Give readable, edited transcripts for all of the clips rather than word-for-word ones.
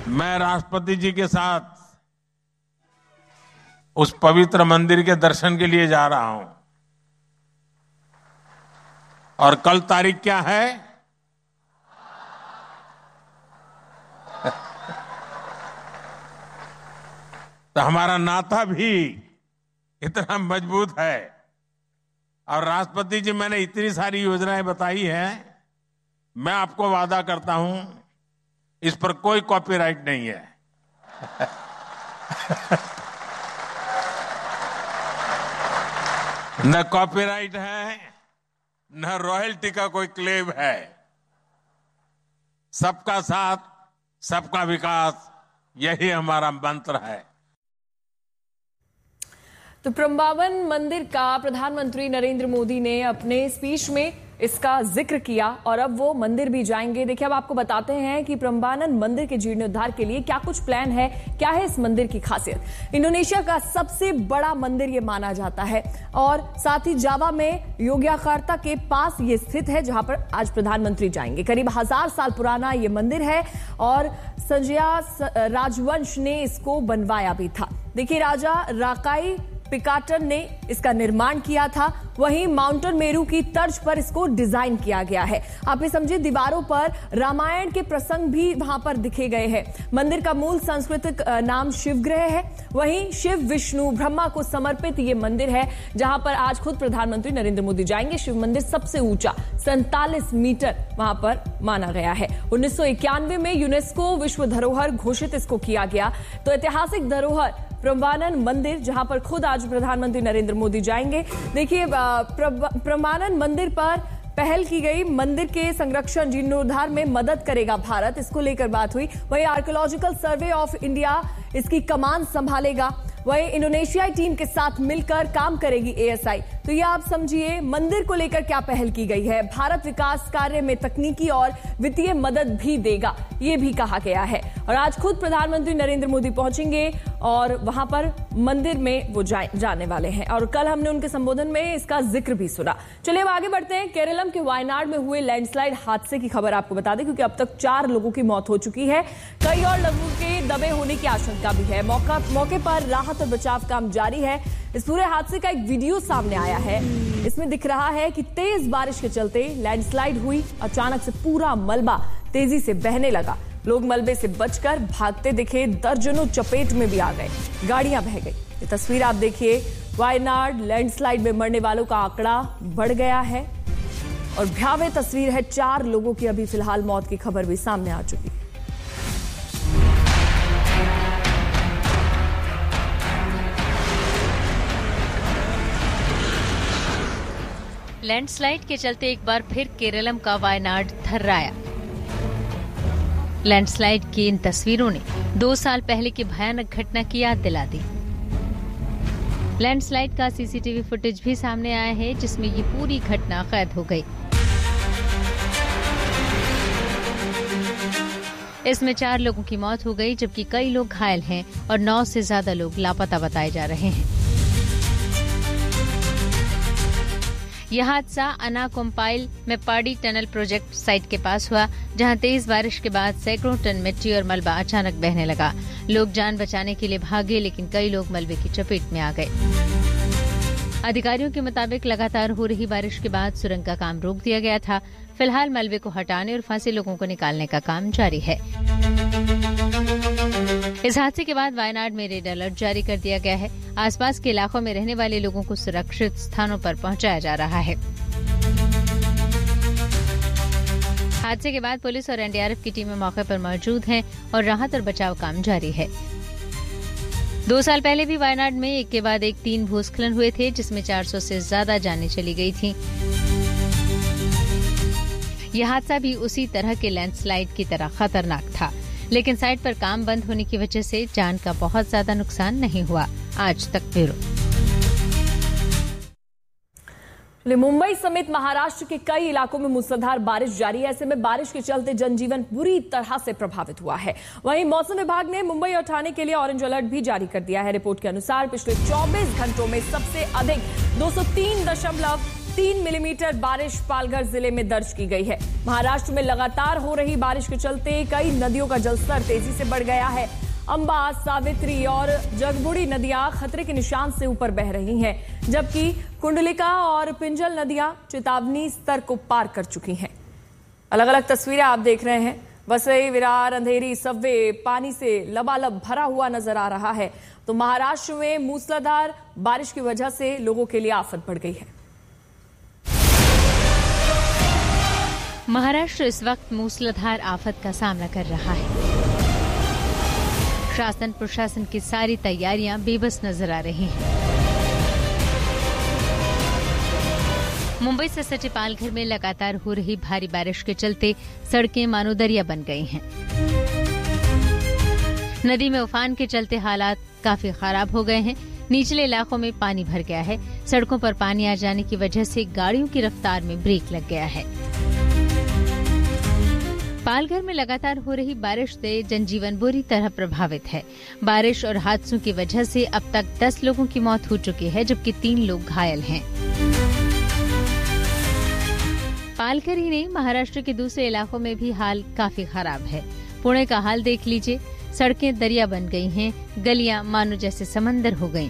मैं राष्ट्रपति जी के साथ उस पवित्र मंदिर के दर्शन के लिए जा रहा हूं और कल तारीख क्या है? तो हमारा नाता भी इतना मजबूत है और राष्ट्रपति जी मैंने इतनी सारी योजनाएं बताई हैं, मैं आपको वादा करता हूं इस पर कोई कॉपीराइट नहीं है। न कॉपीराइट है, न रॉयल्टी का कोई क्लेम है। सबका साथ, सबका विकास, यही हमारा मंत्र है। तो प्रम्बावन मंदिर का प्रधानमंत्री नरेंद्र मोदी ने अपने स्पीच में इसका जिक्र किया और अब वो मंदिर भी जाएंगे। देखिए, अब आपको बताते हैं कि प्रम्बावन मंदिर के जीर्णोद्धार के लिए क्या कुछ प्लान है, क्या है इस मंदिर की खासियत। इंडोनेशिया का सबसे बड़ा मंदिर ये माना जाता है और साथ ही जावा में योग्याकार्ता के पास ये स्थित है, जहां पर आज प्रधानमंत्री जाएंगे। करीब 1000 साल पुराना ये मंदिर है और संजया राजवंश ने इसको बनवाया भी था। देखिए, राजा राकाई पिकाटन ने इसका निर्माण किया था। वहीं माउंटेन मेरू की तर्ज पर इसको डिजाइन किया गया है। आप ये समझिए, दीवारों पर रामायण के प्रसंग भी वहां पर दिखे गए हैं। मंदिर का मूल सांस्कृतिक नाम शिवगृह है। वहीं शिव, विष्णु, ब्रह्मा को समर्पित ये मंदिर है, जहां पर आज खुद प्रधानमंत्री नरेंद्र मोदी जाएंगे। शिव मंदिर सबसे ऊंचा 47 मीटर वहां पर माना गया है। 1991 में यूनेस्को विश्व धरोहर घोषित इसको किया गया। तो ऐतिहासिक धरोहर प्रम्बावन मंदिर, जहां पर खुद आज प्रधानमंत्री नरेंद्र मोदी जाएंगे। देखिए, प्रम्बावन मंदिर पर पहल की गई। मंदिर के संरक्षण, जीर्णोद्धार में मदद करेगा भारत, इसको लेकर बात हुई। वहीं आर्कियोलॉजिकल सर्वे ऑफ इंडिया इसकी कमान संभालेगा। वहीं इंडोनेशियाई टीम के साथ मिलकर काम करेगी एएसआई। तो ये आप समझिए मंदिर को लेकर क्या पहल की गई है। भारत विकास कार्य में तकनीकी और वित्तीय मदद भी देगा, ये भी कहा गया है। और आज खुद प्रधानमंत्री नरेंद्र मोदी पहुंचेंगे और वहां पर मंदिर में वो जाने वाले हैं। और कल हमने उनके संबोधन में इसका जिक्र भी सुना। चलिए अब आगे बढ़ते हैं। केरलम के वायनाड में हुए लैंडस्लाइड हादसे की खबर आपको बता दें, क्योंकि अब तक 4 लोगों की मौत हो चुकी है। कई और लोगों के दबे होने की आशंका भी है। मौके पर राहत और बचाव काम जारी है। इस पूरे हादसे का एक वीडियो सामने आया है। इसमें दिख रहा है कि तेज बारिश के चलते लैंडस्लाइड हुई। अचानक से पूरा मलबा तेजी से बहने लगा। लोग मलबे से बचकर भागते दिखे, दर्जनों चपेट में भी आ गए, गाड़ियां बह गई। ये तस्वीर आप देखिए, वायनाड लैंडस्लाइड में मरने वालों का आंकड़ा बढ़ गया है और भयावह तस्वीर है। 4 लोगों की अभी फिलहाल मौत की खबर भी सामने आ चुकी है। लैंडस्लाइड के चलते एक बार फिर केरलम का वायनाड थर्राया। लैंडस्लाइड की इन तस्वीरों ने 2 साल पहले की भयानक घटना की याद दिला दी। लैंडस्लाइड का सीसीटीवी फुटेज भी सामने आया है, जिसमें ये पूरी घटना कैद हो गई। इसमें 4 लोगों की मौत हो गई, जबकि कई लोग घायल हैं और 9 से ज्यादा लोग लापता बताए जा रहे हैं। यह हादसा अनाकोम्पाइल में पाड़ी टनल प्रोजेक्ट साइट के पास हुआ, जहां तेज बारिश के बाद सैकड़ों टन मिट्टी और मलबा अचानक बहने लगा। लोग जान बचाने के लिए भागे, लेकिन कई लोग मलबे की चपेट में आ गए। अधिकारियों के मुताबिक लगातार हो रही बारिश के बाद सुरंग का काम रोक दिया गया था। फिलहाल मलबे को हटाने और फंसे लोगों को निकालने का काम जारी है। इस हादसे के बाद वायनाड में रेड अलर्ट जारी कर दिया गया है। आसपास के इलाकों में रहने वाले लोगों को सुरक्षित स्थानों पर पहुंचाया जा रहा है। हादसे के बाद पुलिस और एनडीआरएफ की टीमें मौके पर मौजूद हैं और राहत और बचाव काम जारी है। 2 साल पहले भी वायनाड में एक के बाद एक 3 भूस्खलन हुए थे, जिसमें 400 से ज्यादा जानें चली गई थीं। यह हादसा भी उसी तरह के लैंडस्लाइड की तरह खतरनाक था, लेकिन साइट पर काम बंद होने की वजह से जान का बहुत ज्यादा नुकसान नहीं हुआ। आज तक ब्यूरो। मुंबई समेत महाराष्ट्र के कई इलाकों में मूसलाधार बारिश जारी है। ऐसे में बारिश के चलते जनजीवन बुरी तरह से प्रभावित हुआ है। वहीं मौसम विभाग ने मुंबई और ठाणे के लिए ऑरेंज अलर्ट भी जारी कर दिया है। रिपोर्ट के अनुसार पिछले 24 घंटों में सबसे अधिक 3 मिलीमीटर बारिश पालघर जिले में दर्ज की गई है। महाराष्ट्र में लगातार हो रही बारिश के चलते कई नदियों का जलस्तर तेजी से बढ़ गया है। अंबा, सावित्री और जगबुड़ी नदियां खतरे के निशान से ऊपर बह रही हैं, जबकि कुंडलिका और पिंजल नदियां चेतावनी स्तर को पार कर चुकी हैं। अलग अलग तस्वीरें आप देख रहे हैं। वसई, विरार, अंधेरी, सब्वे पानी से लबालब भरा हुआ नजर आ रहा है। तो महाराष्ट्र में मूसलाधार बारिश की वजह से लोगों के लिए आफत बढ़ गई है। महाराष्ट्र इस वक्त मूसलाधार आफत का सामना कर रहा है। शासन प्रशासन की सारी तैयारियां बेबस नजर आ रही हैं। मुंबई से सटे पालघर में लगातार हो रही भारी बारिश के चलते सड़कें मानो दरिया बन गई हैं। नदी में उफान के चलते हालात काफी खराब हो गए हैं। निचले इलाकों में पानी भर गया है। सड़कों पर पानी आ जाने की वजह से गाड़ियों की रफ्तार में ब्रेक लग गया है। पालघर में लगातार हो रही बारिश से जनजीवन बुरी तरह प्रभावित है। बारिश और हादसों की वजह से अब तक 10 लोगों की मौत हो चुकी है, जबकि 3 लोग घायल हैं। पालघर ही नहीं, महाराष्ट्र के दूसरे इलाकों में भी हाल काफी खराब है। पुणे का हाल देख लीजिए, सड़कें दरिया बन गई हैं, गलियां मानो जैसे समंदर हो गईं।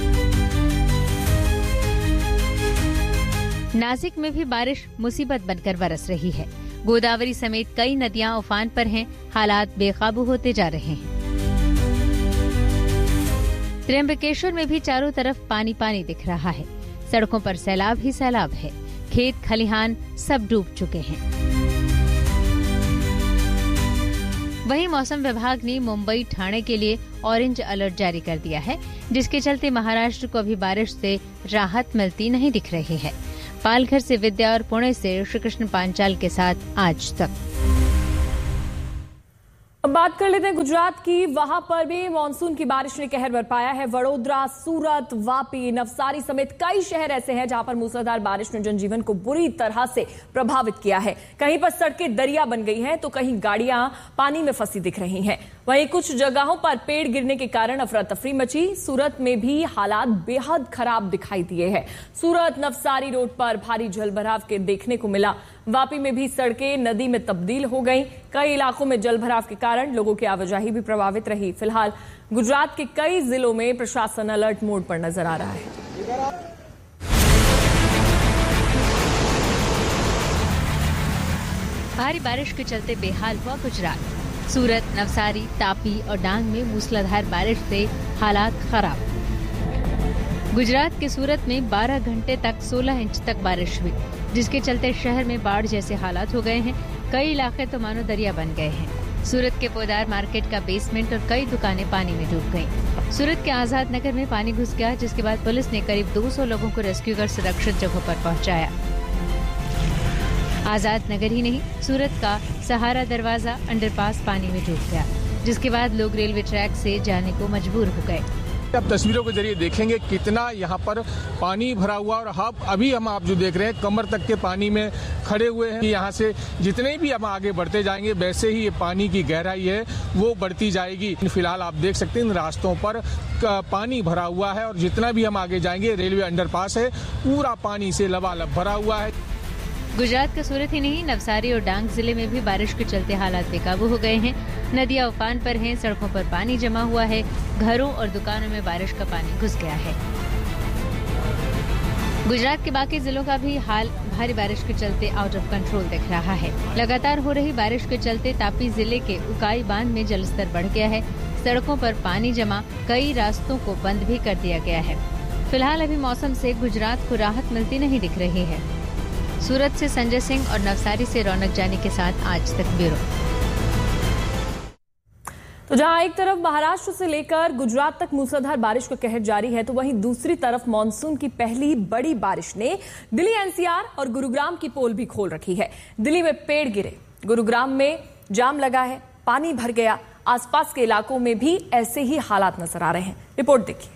नासिक में भी बारिश मुसीबत बनकर बरस रही है। गोदावरी समेत कई नदियां उफान पर हैं, हालात बेकाबू होते जा रहे हैं। त्र्यंबकेश्वर में भी चारों तरफ पानी पानी दिख रहा है। सड़कों पर सैलाब ही सैलाब है। खेत खलिहान सब डूब चुके हैं। वहीं मौसम विभाग ने मुंबई, ठाणे के लिए ऑरेंज अलर्ट जारी कर दिया है, जिसके चलते महाराष्ट्र को अभी बारिश से राहत मिलती नहीं दिख रही है। पालघर से विद्या और पुणे से श्री कृष्ण पांचाल के साथ आज तक। अब बात कर लेते हैं गुजरात की। वहां पर भी मानसून की बारिश ने कहर बरपाया है। वडोदरा, सूरत, वापी, नवसारी समेत कई शहर ऐसे हैं जहां पर मूसलाधार बारिश ने जनजीवन को बुरी तरह से प्रभावित किया है। कहीं पर सड़कें दरिया बन गई हैं, तो कहीं गाड़ियां पानी में फंसी दिख रही हैं। वहीं कुछ जगहों पर पेड़ गिरने के कारण अफरा तफरी मची। सूरत में भी हालात बेहद खराब दिखाई दिए हैं। सूरत नवसारी रोड पर भारी जलभराव के देखने को मिला। वापी में भी सड़कें नदी में तब्दील हो गईं। कई इलाकों में जलभराव के कारण लोगों की आवाजाही भी प्रभावित रही। फिलहाल गुजरात के कई जिलों में प्रशासन अलर्ट मोड पर नजर आ रहा है। भारी बारिश के चलते बेहाल हुआ गुजरात। सूरत, नवसारी, तापी और डांग में मूसलाधार बारिश से हालात खराब। गुजरात के सूरत में 12 घंटे तक 16 इंच तक बारिश हुई, जिसके चलते शहर में बाढ़ जैसे हालात हो गए हैं। कई इलाके तो मानो दरिया बन गए हैं। सूरत के पोदार मार्केट का बेसमेंट और कई दुकानें पानी में डूब गईं। सूरत के आजाद नगर में पानी घुस गया, जिसके बाद पुलिस ने करीब 200 लोगों को रेस्क्यू कर सुरक्षित जगहों पर पहुंचाया। आजाद नगर ही नहीं, सूरत का सहारा दरवाजा अंडरपास पानी में डूब गया, जिसके बाद लोग रेलवे ट्रैक से जाने को मजबूर हो गए। अब तस्वीरों के जरिए देखेंगे कितना यहाँ पर पानी भरा हुआ, और अभी हम आप जो देख रहे हैं कमर तक के पानी में खड़े हुए हैं। यहाँ से जितने भी हम आगे बढ़ते जाएंगे वैसे ही ये पानी की गहराई है वो बढ़ती जाएगी। फिलहाल आप देख सकते हैं इन रास्तों पर पानी भरा हुआ है, और जितना भी हम आगे जाएंगे रेलवे अंडरपास है पूरा पानी से लबालब भरा हुआ है। गुजरात का सूरत ही नहीं, नवसारी और डांग जिले में भी बारिश के चलते हालात बेकाबू हो गए हैं। नदियां उफान पर हैं, सड़कों पर पानी जमा हुआ है, घरों और दुकानों में बारिश का पानी घुस गया है। गुजरात के बाकी जिलों का भी हाल भारी बारिश के चलते आउट ऑफ कंट्रोल दिख रहा है। लगातार हो रही बारिश के चलते तापी जिले के उकाई बांध में जलस्तर बढ़ गया है। सड़कों पर पानी जमा, कई रास्तों को बंद भी कर दिया गया है। फिलहाल अभी मौसम से गुजरात को राहत मिलती नहीं दिख रही है। सूरत से संजय सिंह और नवसारी से रौनक जानी के साथ आज तक ब्यूरो। तो जहां एक तरफ महाराष्ट्र से लेकर गुजरात तक मूसलाधार बारिश का कहर जारी है, तो वहीं दूसरी तरफ मानसून की पहली बड़ी बारिश ने दिल्ली, एनसीआर और गुरुग्राम की पोल भी खोल रखी है। दिल्ली में पेड़ गिरे, गुरुग्राम में जाम लगा है, पानी भर गया। आसपास के इलाकों में भी ऐसे ही हालात नजर आ रहे हैं। रिपोर्ट देखिए।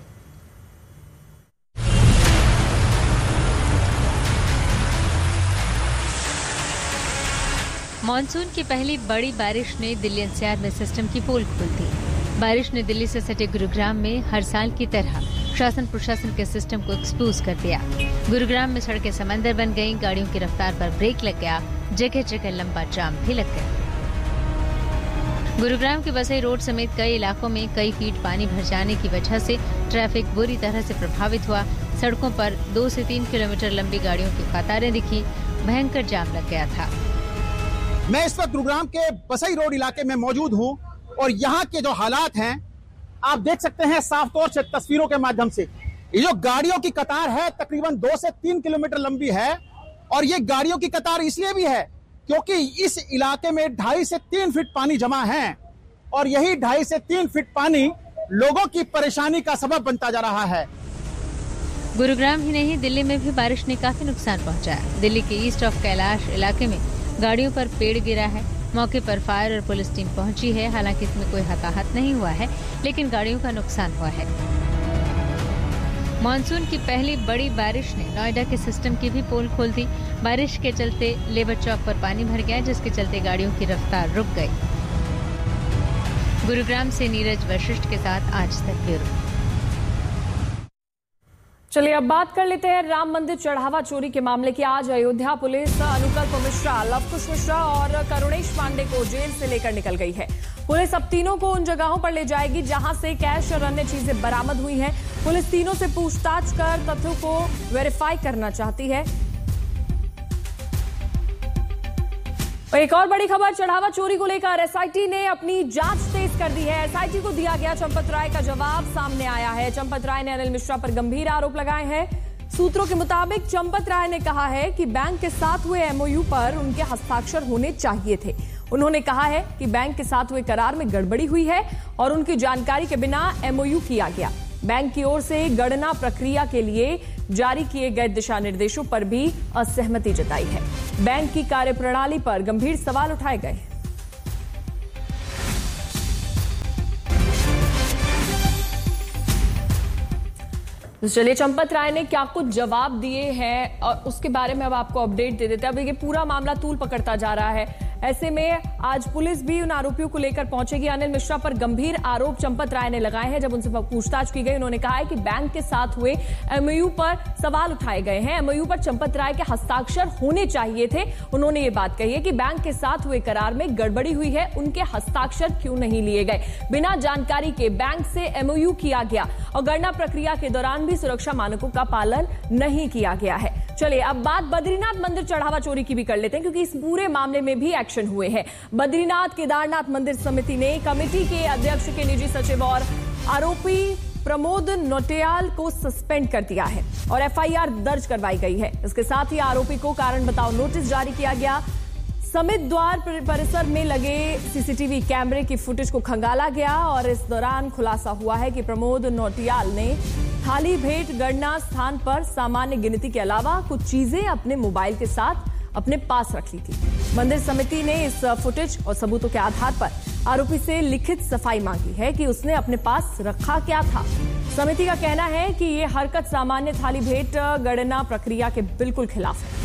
मानसून की पहली बड़ी बारिश ने दिल्ली एनसीआर में सिस्टम की पोल खोल दी। बारिश ने दिल्ली से सटे गुरुग्राम में हर साल की तरह शासन प्रशासन के सिस्टम को एक्सपोज कर दिया। गुरुग्राम में सड़कें समंदर बन गईं, गाड़ियों की रफ्तार पर ब्रेक लग गया, जगह जगह लंबा जाम भी लग गया। गुरुग्राम के वसई रोड समेत कई इलाकों में कई फीट पानी भर जाने की वजह से ट्रैफिक बुरी तरह से प्रभावित हुआ। सड़कों पर 2 से 3 किलोमीटर लंबी गाड़ियों की कतारें दिखी, भयंकर जाम लग गया था। मैं इस वक्त गुरुग्राम के वसई रोड इलाके में मौजूद हूं और यहाँ के जो हालात हैं आप देख सकते हैं साफ तौर से तस्वीरों के माध्यम से। ये जो गाड़ियों की कतार है तकरीबन 2 से 3 किलोमीटर लंबी है और ये गाड़ियों की कतार इसलिए भी है क्योंकि इस इलाके में 2.5 से 3 फीट पानी जमा है और यही 2.5 से 3 फीट पानी लोगों की परेशानी का सबब बनता जा रहा है। गुरुग्राम ही नहीं, दिल्ली में भी बारिश ने काफी नुकसान पहुंचाया। दिल्ली के ईस्ट ऑफ कैलाश इलाके में गाड़ियों पर पेड़ गिरा है। मौके पर फायर और पुलिस टीम पहुंची है। हालांकि इसमें कोई हताहत नहीं हुआ है, लेकिन गाड़ियों का नुकसान हुआ है। मानसून की पहली बड़ी बारिश ने नोएडा के सिस्टम की भी पोल खोल दी। बारिश के चलते लेबर चौक पर पानी भर गया, जिसके चलते गाड़ियों की रफ्तार रुक गई। गुरुग्राम से नीरज वशिष्ठ के साथ आज तक ब्यूरो। चलिए अब बात कर लेते हैं राम मंदिर चढ़ावा चोरी के मामले की। आज अयोध्या पुलिस अनुकल्प मिश्रा, लवकुश मिश्रा और करुणेश पांडे को जेल से लेकर निकल गई है। पुलिस अब तीनों को उन जगहों पर ले जाएगी जहां से कैश और अन्य चीजें बरामद हुई हैं। पुलिस तीनों से पूछताछ कर तथ्यों को वेरीफाई करना चाहती है। एक और बड़ी खबर, चढ़ावा चोरी को लेकर एसआईटी ने अपनी जांच तेज कर दी है। एसआईटी को दिया गया चंपत राय का जवाब सामने आया है। चंपत राय ने अनिल मिश्रा पर गंभीर आरोप लगाए हैं। सूत्रों के मुताबिक चंपत राय ने कहा है कि बैंक के साथ हुए एमओयू पर उनके हस्ताक्षर होने चाहिए थे। उन्होंने कहा है कि बैंक के साथ हुए करार में गड़बड़ी हुई है और उनकी जानकारी के बिना एमओयू किया गया। बैंक की ओर से गणना प्रक्रिया के लिए जारी किए गए दिशा निर्देशों पर भी असहमति जताई है। बैंक की कार्यप्रणाली पर गंभीर सवाल उठाए गए। तो चलिए चंपत राय ने क्या कुछ जवाब दिए हैं और उसके बारे में अब आपको अपडेट दे देते हैं। अब ये पूरा मामला तूल पकड़ता जा रहा है। ऐसे में आज पुलिस भी उन आरोपियों को लेकर पहुंचेगी। अनिल मिश्रा पर गंभीर आरोप चंपत राय ने लगाए हैं। जब उनसे पूछताछ की गई, उन्होंने कहा है कि बैंक के साथ हुए एमओयू पर सवाल उठाए गए हैं। एमओयू पर चंपत राय के हस्ताक्षर होने चाहिए थे। उन्होंने ये बात कही है कि बैंक के साथ हुए करार में गड़बड़ी हुई है, उनके हस्ताक्षर क्यों नहीं लिए गए। बिना जानकारी के बैंक से एमओयू किया गया और गणना प्रक्रिया के दौरान भी सुरक्षा मानकों का पालन नहीं किया गया है। चलिए अब बात बद्रीनाथ मंदिर चढ़ावा चोरी की भी कर लेते हैं, क्योंकि इस पूरे मामले में भी एक्शन हुए हैं। बद्रीनाथ केदारनाथ मंदिर समिति ने कमेटी के अध्यक्ष के निजी सचिव और आरोपी प्रमोद नोटियाल को सस्पेंड कर दिया है और एफआईआर दर्ज करवाई गई है। इसके साथ ही आरोपी को कारण बताओ नोटिस जारी किया गया। समित द्वार परिसर में लगे सीसीटीवी कैमरे की फुटेज को खंगाला गया और इस दौरान खुलासा हुआ है कि प्रमोद नोटियाल ने थाली भेंट गणना स्थान पर सामान्य गिनती के अलावा कुछ चीजें अपने मोबाइल के साथ अपने पास रख ली थी। मंदिर समिति ने इस फुटेज और सबूतों के आधार पर आरोपी से लिखित सफाई मांगी है कि उसने अपने पास रखा क्या था। समिति का कहना है कि यह हरकत सामान्य थाली भेंट गणना प्रक्रिया के बिल्कुल खिलाफ है।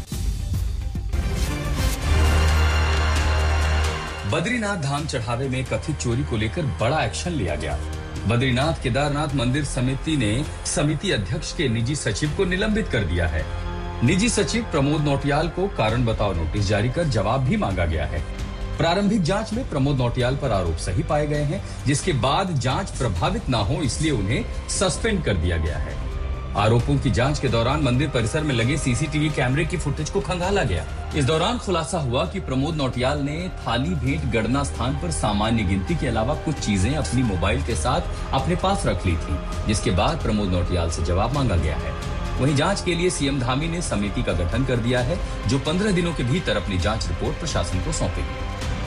बद्रीनाथ धाम चढ़ावे में कथित चोरी को लेकर बड़ा एक्शन लिया गया। बद्रीनाथ केदारनाथ मंदिर समिति ने समिति अध्यक्ष के निजी सचिव को निलंबित कर दिया है। निजी सचिव प्रमोद नोटियाल को कारण बताओ नोटिस जारी कर जवाब भी मांगा गया है। प्रारंभिक जांच में प्रमोद नोटियाल पर आरोप सही पाए गए हैं, जिसके बाद जांच प्रभावित न हो इसलिए उन्हें सस्पेंड कर दिया गया है। आरोपों की जांच के दौरान मंदिर परिसर में लगे सीसीटीवी कैमरे की फुटेज को खंगाला गया। इस दौरान खुलासा हुआ कि प्रमोद नोटियाल ने थाली भेंट गणना स्थान पर सामान्य गिनती के अलावा कुछ चीजें अपनी मोबाइल के साथ अपने पास रख ली थी, जिसके बाद प्रमोद नोटियाल से जवाब मांगा गया है। वहीं जांच के लिए सीएम धामी ने समिति का गठन कर दिया है, जो 15 दिनों के भीतर अपनी जांच रिपोर्ट प्रशासन को सौंपेगी।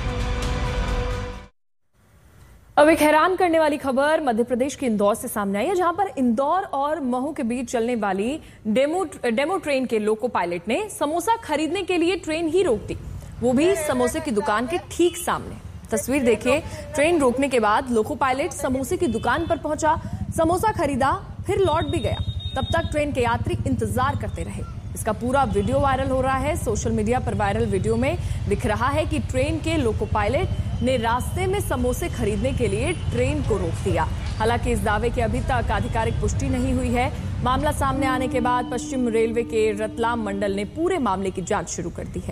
अब एक हैरान करने वाली खबर मध्य प्रदेश के इंदौर से सामने आई है, जहां पर इंदौर और महू के बीच चलने वाली डेमो ट्रेन के लोको पायलट ने समोसा खरीदने के लिए ट्रेन ही रोक दी, वो भी समोसे की दुकान के ठीक सामने। तस्वीर देखिए, ट्रेन रोकने के बाद लोको पायलट समोसे की दुकान पर पहुंचा, समोसा खरीदा, फिर लौट भी गया। तब तक ट्रेन के यात्री इंतजार करते रहे। इसका पूरा वीडियो वायरल हो रहा है। सोशल मीडिया पर वायरल वीडियो में दिख रहा है कि ट्रेन के लोको पायलट ने रास्ते में समोसे खरीदने के लिए ट्रेन को रोक दिया। हालांकि इस दावे की अभी तक आधिकारिक पुष्टि नहीं हुई है। मामला सामने आने के बाद पश्चिम रेलवे के रतलाम मंडल ने पूरे मामले की जांच शुरू कर दी है।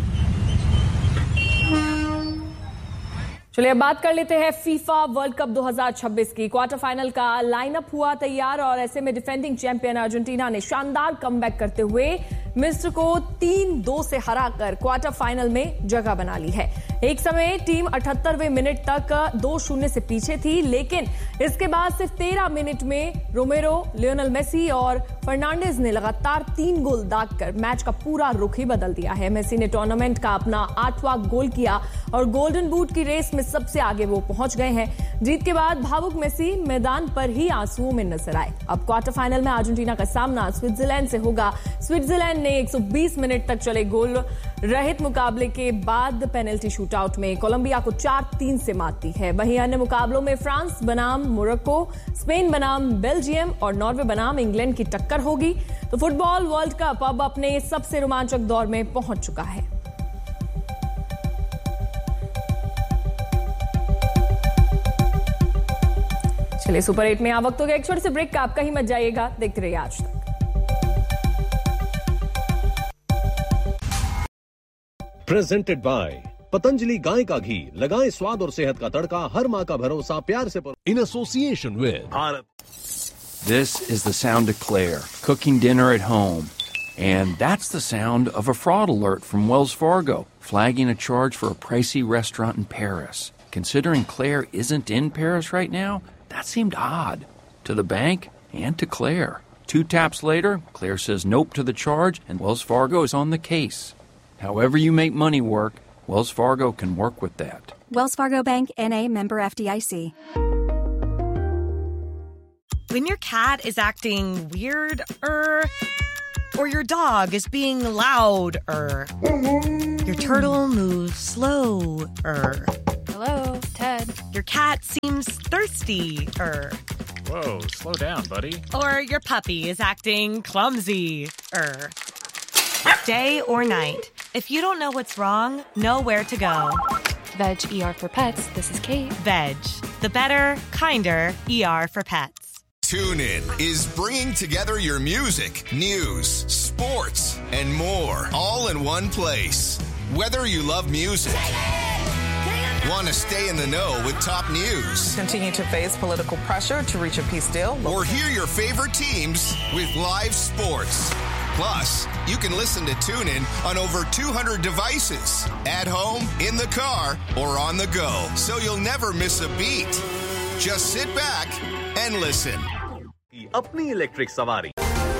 चलिए अब बात कर लेते हैं फीफा वर्ल्ड कप 2026 की। क्वार्टर फाइनल का लाइनअप हुआ तैयार और ऐसे में डिफेंडिंग चैंपियन अर्जेंटीना ने शानदार कमबैक करते हुए मिस्र को 3-2 से हराकर क्वार्टर फाइनल में जगह बना ली है। एक समय टीम 78वें मिनट तक 2-0 से पीछे थी, लेकिन इसके बाद सिर्फ 13 मिनट में रोमेरो, लियोनेल मेसी और फर्नांडिस ने लगातार 3 गोल दागकर मैच का पूरा रुख ही बदल दिया है। मेसी ने टूर्नामेंट का अपना 8वां गोल किया और गोल्डन बूट की रेस में सबसे आगे वो पहुंच गए हैं। जीत के बाद भावुक मेसी मैदान पर ही आंसुओं में नजर आए। अब क्वार्टर फाइनल में अर्जेंटीना का सामना स्विट्जरलैंड से होगा। स्विट्जरलैंड ने 120 मिनट तक चले गोल रहित मुकाबले के बाद पेनल्टी शूटआउट में कोलंबिया को 4-3 से मात दी है। वहीं अन्य मुकाबलों में फ्रांस बनाम मोरक्को, स्पेन बनाम बेल्जियम और नॉर्वे बनाम इंग्लैंड की टक्कर होगी। तो फुटबॉल वर्ल्ड कप अब अपने सबसे रोमांचक दौर में पहुंच चुका है। चलिए सुपर 8 में आ वक्त हो गया एक छोटे से ब्रेक का। आप कहीं मत जाइएगा, देखते रहिए आज तक। प्रेजेंटेड बाय पतंजलि गाय का घी, लगाएं स्वाद और सेहत का तड़का, हर माँ का भरोसा प्यार से in association with Bharat. This is the sound of Claire cooking dinner at home. And that's the sound of a fraud alert from Wells Fargo, flagging a charge for a pricey restaurant in Paris. Considering Claire isn't in Paris right now, that seemed odd to the bank and to Claire. 2 taps later, Claire says nope to the charge and Wells Fargo is on the case. However you make money work, Wells Fargo can work with that. Wells Fargo Bank, N.A., member FDIC. When your cat is acting weird, or your dog is being loud, your turtle moves slow, Hello, Ted. Your cat seems thirsty, Whoa, slow down, buddy. or your puppy is acting clumsy, Day or night, if you don't know what's wrong, know where to go. Veg ER for Pets. This is Kate. Veg, the better, kinder ER for pets. TuneIn is bringing together your music, news, sports, and more, all in one place. Whether you love music, want to stay in the know with top news, continue to face political pressure to reach a peace deal, or hear your favorite teams with live sports. Plus, you can listen to TuneIn on over 200 devices, at home, in the car, or on the go. So you'll never miss a beat. Just sit back and listen. अपनी electric सवारी।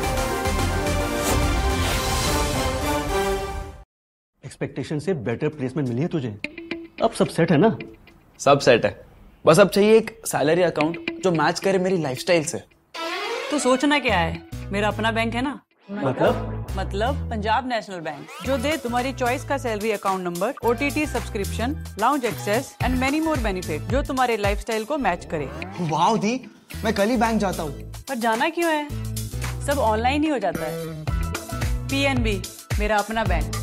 Expectation से better placement मिली है तुझे, अब सब set है ना? सब सेट है, बस अब चाहिए एक सैलरी अकाउंट जो मैच करे मेरी लाइफस्टाइल से। तो सोचना क्या है, मेरा अपना बैंक है ना। मतलब पंजाब नेशनल बैंक, जो दे तुम्हारी चॉइस का salary account number, OTT subscription, lounge access and many more benefit, जो तुम्हारे लाइफस्टाइल को मैच करे। वाह दी, मैं कल ही बैंक जाता हूँ। पर जाना क्यों है, सब ऑनलाइन ही हो जाता है। PNB, मेरा अपना बैंक।